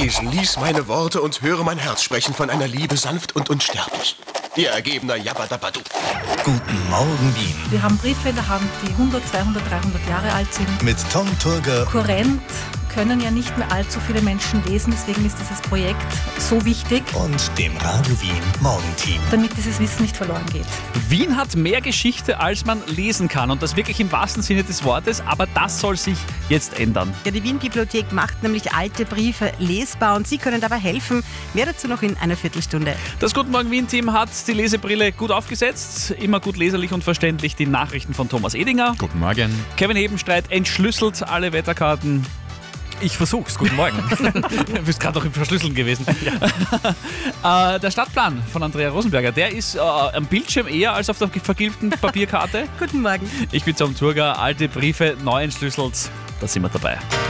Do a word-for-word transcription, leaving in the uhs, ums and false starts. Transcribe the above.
Lesen, lies meine Worte und höre mein Herz sprechen von einer Liebe sanft und unsterblich. Ihr ergebener Jabberdabadu. Guten Morgen, Wien. Wir haben Briefe in der Hand, die hundert, zweihundert, dreihundert Jahre alt sind. Mit Tom Turger. Kurrent können ja nicht mehr allzu viele Menschen lesen, deswegen ist dieses Projekt so wichtig. Und dem Radio Wien Morgenteam. Damit dieses Wissen nicht verloren geht. Wien hat mehr Geschichte, als man lesen kann. Und das wirklich im wahrsten Sinne des Wortes. Aber das soll sich jetzt ändern. Ja, die Wien-Bibliothek macht nämlich alte Briefe lesbar und Sie können dabei helfen. Mehr dazu noch in einer Viertelstunde. Das Guten Morgen Wien-Team hat die Lesebrille gut aufgesetzt. Immer gut leserlich und verständlich die Nachrichten von Thomas Edinger. Guten Morgen. Kevin Hebenstreit entschlüsselt alle Wetterkarten. Ich versuch's. Guten Morgen. Du bist gerade noch im Verschlüsseln gewesen. Ja. äh, der Stadtplan von Andrea Rosenberger, der ist äh, am Bildschirm eher als auf der vergilbten Papierkarte. Guten Morgen. Ich bin Tom Turger, alte Briefe neu entschlüsselt. Da sind wir dabei.